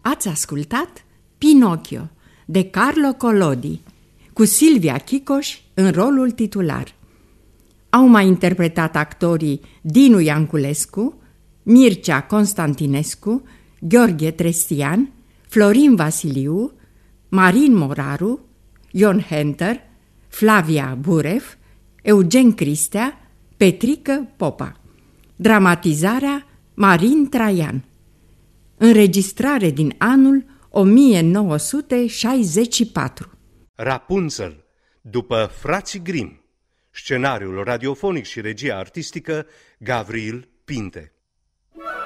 Ați ascultat Pinocchio de Carlo Collodi, cu Silvia Chicoș în rolul titular. Au mai interpretat actorii Dinu Ianculescu, Mircea Constantinescu, Gheorghe Trestian, Florin Vasiliu, Marin Moraru, Ion Henter, Flavia Burev, Eugen Cristea, Petrică Popa. Dramatizarea Marin Traian. Înregistrare din anul 1964. Rapunzel, după Frații Grimm. Scenariul radiofonic și regia artistică Gavril Pinte.